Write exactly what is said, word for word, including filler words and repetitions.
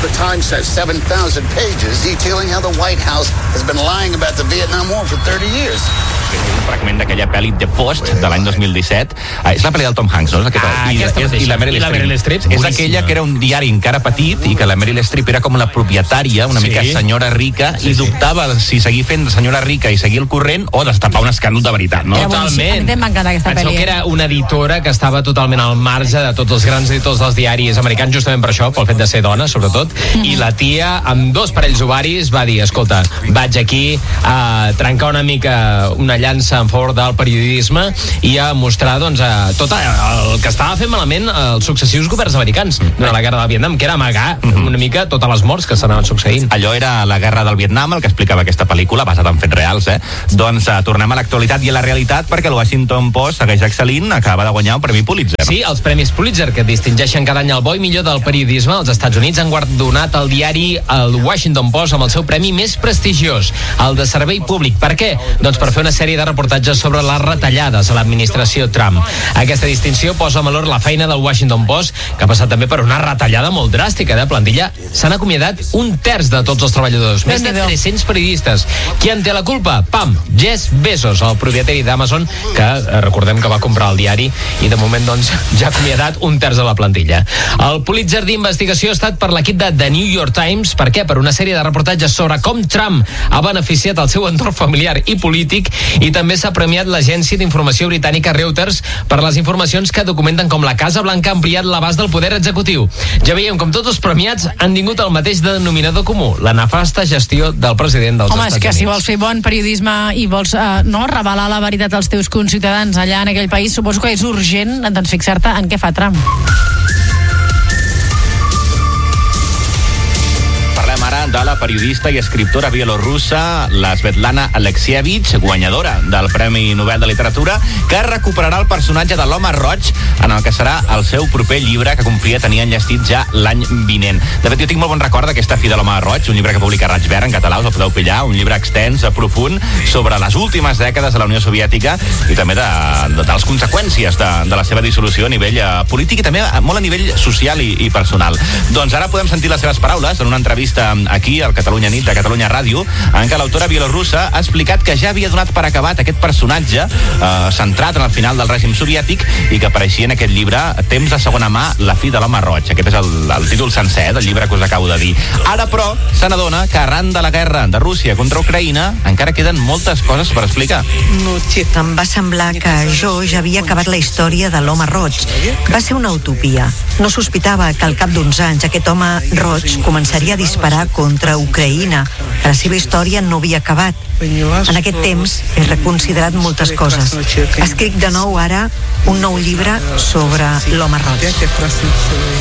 The Times has seven thousand pages detailing how the White House has been lying about the Vietnam War for thirty years. Un fragment d'aquella pel·li The Post de l'any dos mil disset. Ah, és la pel·li del Tom Hanks, no? És aquesta, ah, I, aquesta és, mateixa. I la Meryl, I la Meryl Streep. És aquella que era un diari encara petit i que la Meryl Streep era com la propietària, una sí. mica senyora rica, sí, i sí. dubtava si seguir fent senyora rica i seguir el corrent o destapar un escàndol de veritat, no? Totalment. A mi m'encanta aquesta Penseu pel·li. que era una editora que estava totalment al marge de tots els grans editors dels diaris americans, justament per això, pel fet de ser dona, sobretot, mm. i la tia, amb dos parells ovaris, va dir, escolta, vaig aquí a trencar una mica una llança en favor del periodisme i a mostrar, doncs, a tot el que estava fent malament els successius governs americans durant la guerra del Vietnam, que era amagar una mica totes les morts que s'anaven succeint. Allò era la guerra del Vietnam, el que explicava aquesta pel·lícula, basada en fets reals, eh? Doncs uh, tornem a l'actualitat i a la realitat, perquè el Washington Post segueix excel·lint, acaba de guanyar un premi Pulitzer. Sí, els premis Pulitzer, que distingeixen cada any el bo i millor del periodisme als Estats Units, han guardonat el diari el Washington Post amb el seu premi més prestigiós, el de servei públic. Per què? Doncs per fer una sèrie de reportatges sobre les retallades a l'administració Trump. Aquesta distinció posa en valor la feina del Washington Post, que ha passat també per una retallada molt dràstica de plantilla. S'han acomiadat un terç de tots els treballadors, més de tres-cents periodistes. Qui en té la culpa? Pam! Jeff Bezos, el propietari d'Amazon, que eh, recordem que va comprar el diari i de moment doncs ja ha acomiadat un terç de la plantilla. El Pulitzer d'investigació ha estat per l'equip de The New York Times. Per què? Per una sèrie de reportatges sobre com Trump ha beneficiat el seu entorn familiar i polític, i també s'ha premiat l'agència d'informació britànica Reuters per les informacions que documenten com la Casa Blanca ha ampliat l'abast del poder executiu. Ja veiem com tots els premiats han tingut el mateix denominador comú, la nefasta gestió del president dels Home, Estats Units. Home, és que si vols fer bon periodisme i vols eh, no revelar la veritat als teus conciutadans allà en aquell país, suposo que és urgent doncs, fixar-te en què fa Trump. Parlem ara de la periodista i escriptora bielorussa, la Svetlana Alexievich, guanyadora del Premi Nobel de Literatura, que recuperarà el personatge de l'home roig en el que serà el seu proper llibre, que confia tenir enllestit ja l'any vinent. De fet, jo tinc molt bon record d'aquesta fi de l'home roig, un llibre que publica Raig Verd en català, us el podeu pillar, un llibre extens, profund, sobre les últimes dècades de la Unió Soviètica i també de, de, de les conseqüències de, de la seva dissolució a nivell uh, polític i també molt a nivell social i, i personal. Doncs ara podem sentir les seves paraules en una entrevista aquí, al Catalunya Nit de Catalunya Ràdio, en què l'autora bielorussa ha explicat que ja havia donat per acabat aquest personatge eh, centrat en el final del règim soviètic i que apareixia en aquest llibre Temps de segona mà, la fi de l'home roig. Aquest és el, el títol sencer del llibre que us acabo de dir. Ara, però, se n'adona que arran de la guerra de Rússia contra Ucraïna encara queden moltes coses per explicar. Em va semblar que jo ja havia acabat la història de l'home roig. Va ser una utopia. No sospitava que al cap d'uns anys aquest home roig començaria a disparar contra Ucraïna. La seva història no havia acabat. En aquest temps he reconsiderat moltes coses. Escric de nou ara un nou llibre sobre l'home roig.